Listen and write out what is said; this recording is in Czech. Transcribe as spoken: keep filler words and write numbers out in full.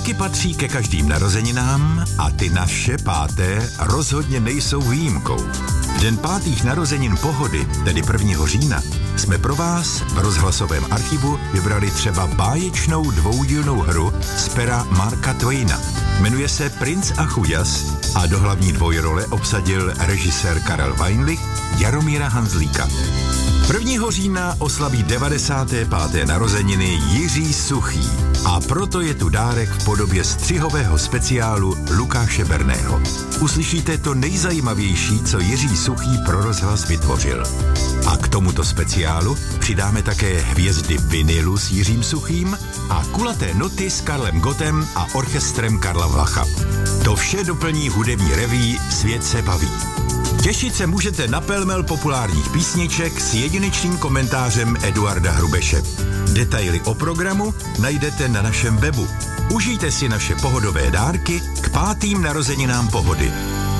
Dárky patří ke každým narozeninám a ty naše páté rozhodně nejsou výjimkou. Den pátých narozenin Pohody, tedy prvního října, jsme pro vás v rozhlasovém archivu vybrali třeba báječnou dvoudílnou hru z pera Marka Twaina. Jmenuje se Princ a chuděs a do hlavní dvojrole obsadil režisér Karel Weinlich Jaromíra Hanzlíka. prvního října oslaví devadesáté páté narozeniny Jiří Suchý a proto je tu dárek v podobě střihového speciálu Lukáše Berného. Uslyšíte to nejzajímavější, co Jiří Suchý pro rozhlas vytvořil. A k tomuto speciálu přidáme také hvězdy vinilu s Jiřím Suchým a kulaté noty s Karlem Gottem a orchestrem Karla Vlacha. To vše doplní hudební reví Svět se baví. Těšit se můžete na pelmel populárních písniček s jedinečným komentářem Eduarda Hrubeše. Detaily o programu najdete na našem webu. Užijte si naše pohodové dárky k pátým narozeninám Pohody.